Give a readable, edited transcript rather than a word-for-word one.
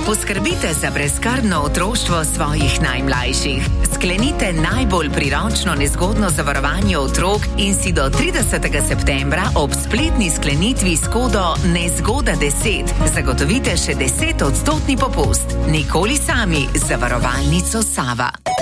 Poskrbite za brezskrbno otroštvo svojih najmlajših. Sklenite najbolj priročno nezgodno zavarovanje otrok in si do 30. septembra ob spletni sklenitvi s kodo nezgoda10 zagotovite še 10% popust. Nikoli sami z zavarovalnico Sava.